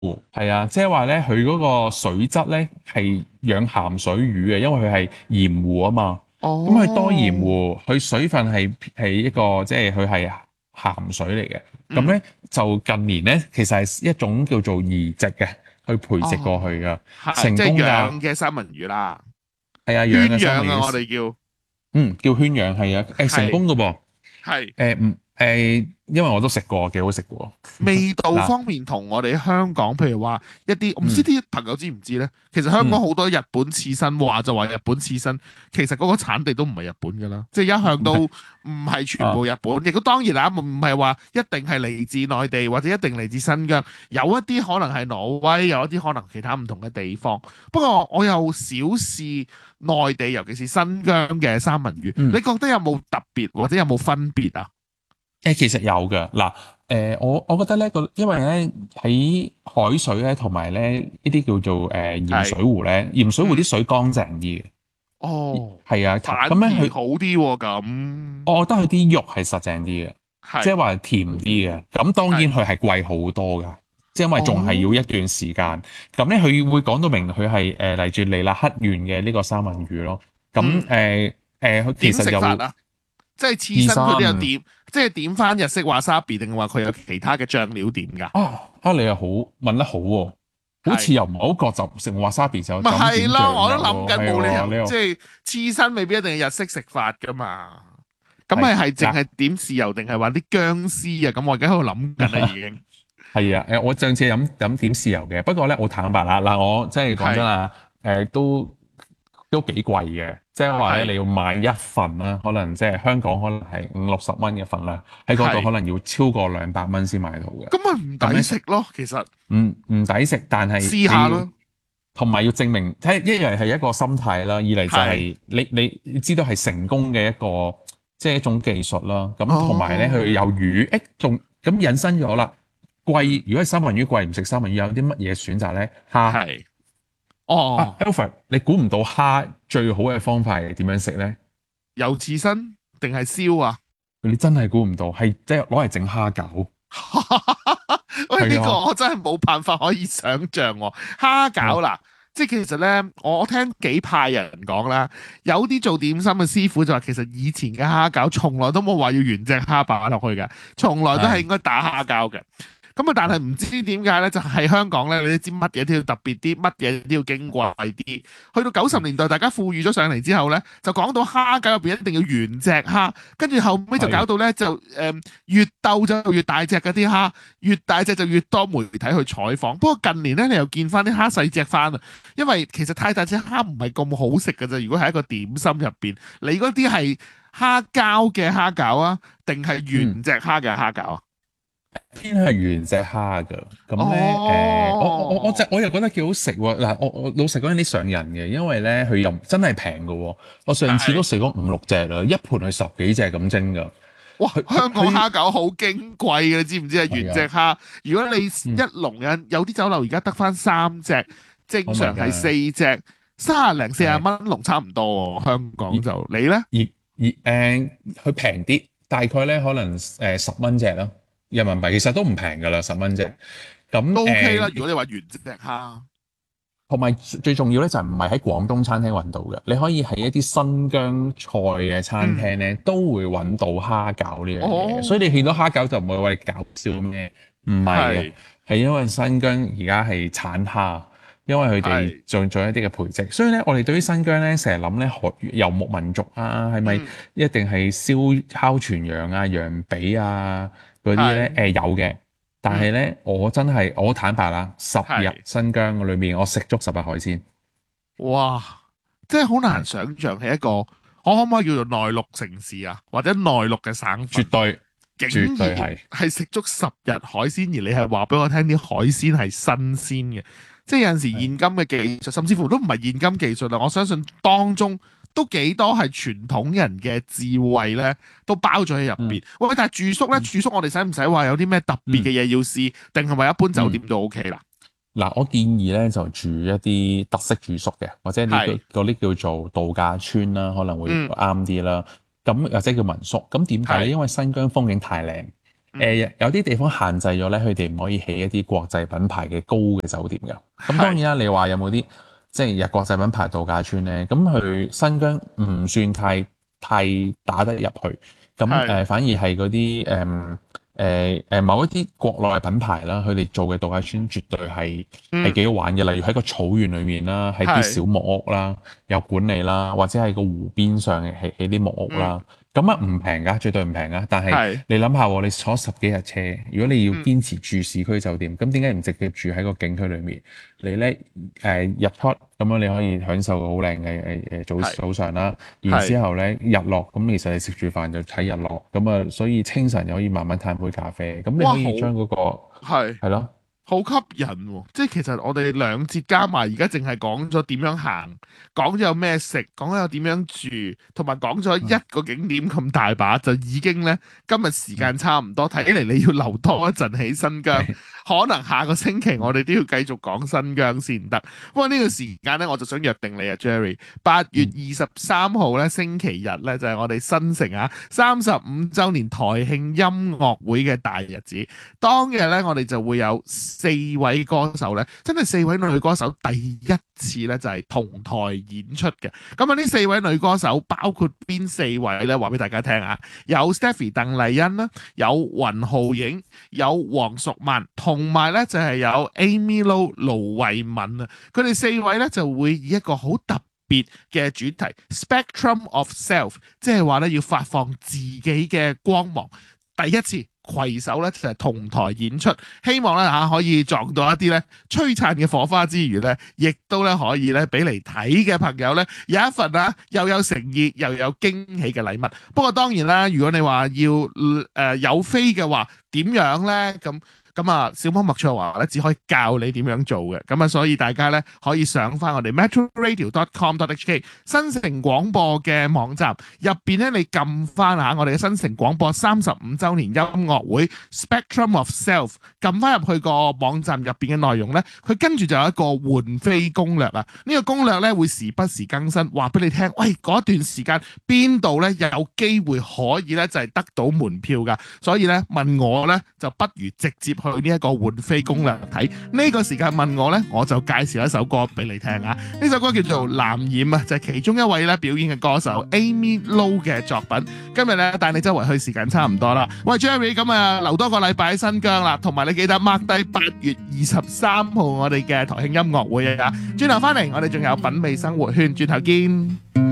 係啊，即係話咧，佢嗰個水質咧係養鹹水魚嘅，因為佢係鹽湖啊嘛。咁佢多鹽哦， 湖，佢水分係一個即係佢係鹹水嚟嘅。咁嗯， 咧就近年咧，其實係一種叫做移植嘅，去培植過去哦， 噶， 係，即係成功㗎。 養嘅三文魚啦， 係啊，養圈嘅三文養啊，我魚， 哋叫， 叫圈養係啊，成係功㗎噃。 係。 唔因為我都食過，幾好食嘅喎。 味道嗱， 方面同我哋香港，譬如話一啲，我唔知嗯啲朋友知唔知呢？其實香港嗯， 好多日本刺身，話就話日本刺身，其實嗰個產地都唔係日本噶啦，即係一向都唔係全部啊， 日本。亦都當然啦，唔係話一定係嚟自內地或者一定嚟自新疆，有一啲可能係挪威，有一啲可能其他唔同嘅地方。不過我又少試內地，尤其是新疆嘅三文魚，你嗯。 覺得有冇特別或者有冇分別啊？ 其實有嘅嗱，我覺得咧因為咧喺海水咧同埋咧呢啲叫做鹽係， 水湖咧，鹽水湖啲嗯。 水乾淨啲嘅。 哦， 係啊， 反咁咧佢， 而好啲喎，咁我覺得佢啲肉係實淨啲嘅，即係係話甜啲嘅。咁當然係佢係貴好多㗎，即係因為仲係要一哦， 段時間。咁咧佢會講到明佢係嚟自尼勒克縣嘅呢個三文魚咯。咁嗯， 佢其點實有食法啊？即係刺二身佢都有三點，即係點翻日式 wasabi 定話佢有其他嘅醬料點㗎？ 你又好問得好喎。好似係又唔係好覺就食 wasabi 就咪就咁點醬係咯？我都諗油喎，係緊冇理喎，你又由即係刺身未必一定係日式食法㗎嘛。咁係係淨嗱係點豉油定係話啲薑絲啊？咁我而家喺度諗緊啦已經係啊，我上次飲點豉油嘅，不過咧我坦白啦，嗱我即係講真係啦，都幾貴嘅，即係話咧係你要買一份啦，可能即係香港可能係50-60蚊嘅份量，喺嗰度可係， 能要超過200蚊先買到嘅。 咁咪唔抵咁咧食咯？其實唔抵食，但係你要試下咯， 同埋要證明，睇一樣係一個心態啦，二嚟就係係你知道係成功嘅一個即係一種技術啦。咁同埋咧佢哦， 有魚，仲咁引申咗啦。貴如果係三文魚貴唔食三文魚，有啲乜嘢選擇咧？蝦係哦。 Alfred，你估唔到蝦最好嘅方法係點樣食咧？ 有刺身定係燒啊？ 你真係估唔到，係即係攞嚟整蝦餃。 喂，呢個係啊， 我真係冇辦法可以想像喎。蝦餃啊嗱，即係其實咧，我聽幾派人講啦，有啲做點心嘅師傅就話，其實以前嘅蝦餃從來都冇話要原隻蝦擺落去嘅，從來都係係應該打蝦膠嘅。咁啊，但係唔知點解咧，就係香港咧，你都知乜嘢都要特別啲，乜嘢都要矜貴啲。去到90年代，大家富裕咗上嚟之後咧，就講到蝦餃入邊一定要原隻蝦，跟住後尾就搞係到咧就越鬥就越大隻嗰啲蝦，越大隻就越多媒體去採訪。不過近年咧，你又見翻啲蝦細隻翻啊，因為其實太大隻蝦唔係咁好食㗎啫。如果係一個點心入邊，你嗰啲係蝦膠嘅蝦餃啊，定係嗯。 原隻蝦嘅蝦餃啊？ 偏係原隻蝦㗎，咁咧我又覺得幾好食喎。嗱，我老實講有啲上癮嘅，因為咧佢又真係平㗎喎。我上次都係。 食咗5-6隻啦，一盤係十幾隻咁蒸㗎。 哇！ 佢佢香港佢蝦餃好矜貴嘅，你知唔知啊？原係啊， 隻蝦，如果你一嗯籠有啲酒樓而家得翻3隻，正 ，Oh my 常係 god， 4隻，30零40 係蚊籠差唔多喎。香而港就你咧而佢平啲，大概咧可能10蚊隻咯，人民幣其實都唔平㗎啦，10蚊隻。咁都 OK 啦。如果你話原隻蝦， 同埋最重要咧就係唔係喺廣東餐廳揾到嘅，你可以喺一啲新疆菜嘅餐廳嗯， 咧都會揾到蝦餃呢樣嘢，所以哦， 你見到蝦餃就唔會話你搞笑咩，唔係嘅， 係係因為新疆而家係產蝦，因為佢哋係， 做一啲嘅培植，所以咧我哋對於新疆咧成日諗咧遊牧民族啊，係咪嗯， 一定係燒烤全羊啊、羊髀啊嗰啲咧？ 係， 有嘅。但係嗯， 咧，我坦白啦，10日係， 新疆裏面，我食足10日海鮮。 哇！真係好難係想像係一個，我可唔可以叫做內陸城市啊，或者內陸嘅省份？ 絕對竟絕對然係。 係食足10日海鮮，而你係話俾我聽啲海鮮係新鮮嘅，即係有陣時現係今嘅技術，甚至乎都唔係現今技術啦。我相信當中都幾多係傳統人嘅智慧咧，都包咗喺入邊。 嗯喂，但係住宿咧， 嗯住宿我哋使唔使話有啲咩特別嘅嗯嘢要試，定係話一般酒嗯， 店都 OK 啦？ 嗱，我建議咧就住一啲特色住宿嘅，或者啲係， 嗰啲叫做度假村啦，可能會嗯， 啱啲啦。咁或者叫民宿。咁點解咧？ 係， 因為新疆風景太靚。 有啲地方限制咗咧，佢哋唔可以起一啲國際品牌嘅高嘅酒店㗎。咁當然啦，你話有冇啲即係國際品牌度假村咧？咁佢新疆唔算太打得入去，咁反而係嗰啲某一啲國內品牌啦，佢哋做嘅度假村絕對係幾好玩嘅。例如喺個草原裏面啦，喺啲小木屋啦，有管理啦，或者喺個湖邊上起啲木屋啦。咁唔平㗎，絕對唔平㗎。但係你諗下喎，你坐10幾日車，如果你要堅持住市區酒店，咁點解唔直接住喺個景區裏面？你咧日出咁樣，你可以享受個好靚嘅早上啦。然之後咧日落，咁其實你食住飯就睇日落。咁啊，所以清晨又可以慢慢嘆杯咖啡。咁你可以將嗰個係咯。 好吸引喎！即係其實我哋2節加埋，而家淨係講咗點樣行，講咗有咩食，講咗有點樣住，同埋講咗一個景點咁大把，就已經呢，今日時間差唔多，睇嚟你要留多一陣喺新疆，可能下個星期我哋都要繼續講新疆先得。不過呢個時間呢，我就想約定你啊 Jerry， 8月23號呢，星期日呢，就係我哋新城35週年台慶音樂會嘅大日子。當日呢，我哋就會有4位歌手咧，真係4位女歌手第一次咧就係同台演出嘅。咁啊，呢4位女歌手包括邊4位咧？話俾大家聽啊，有 Stephy 鄧麗欣啦，有雲浩影，有黃淑蔓，同埋咧就係有 Amy Lo 盧慧敏啊。佢哋4位咧就會以一個好特別嘅主題 Spectrum of Self， 即係話咧要發放自己嘅光芒，第一次攜手咧就係同台演出，希望咧可以撞到一啲咧璀璨嘅火花之餘咧，亦都咧可以咧俾嚟睇嘅朋友咧有一份又有誠意又有驚喜嘅禮物。不過當然啦，如果你話要有飛嘅話，點樣咧咁啊，小魔麥卓華咧只可以教你點樣做嘅，咁啊，所以大家咧可以上翻我哋 metroradio.com.hk 新城廣播嘅網站入邊咧，你撳翻我哋嘅新城廣播35週年音樂會 Spectrum of Self， 撳翻入去個網站入邊嘅內容咧，佢跟住就有一個換飛攻略啊！呢個攻略咧會時不時更新，話俾你聽，喂，嗰段時間邊度咧有機會可以咧就係得到門票噶，所以咧問我咧就不如直接去呢一個換飛攻略睇。呢個時間問我咧，我就介紹一首歌俾你聽啊！呢首歌叫做《藍染》啊，就係其中一位咧表演嘅歌手 Amy Lo 嘅作品。今日咧帶你周圍去，時間差唔多啦。喂 Jerry， 咁啊留多個禮拜喺新疆啦，同埋你記得 mark 低8月23號我哋嘅台慶音樂會啊！轉頭翻嚟，我哋仲有品味生活圈，轉頭見。